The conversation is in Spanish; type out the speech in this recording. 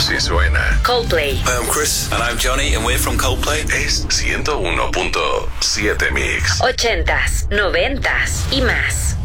Sí suena. Coldplay. Hi, I'm Chris. And I'm Johnny, and we're from Coldplay. Es 101.7 Mix. 80s, 90s y más.